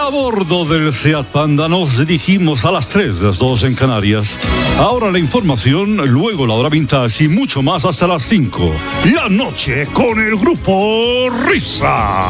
A bordo del Seat Panda nos dirigimos a las 3, las 2 en Canarias. Ahora la información, luego la hora vintage y mucho más hasta las 5. La noche con el grupo Risa.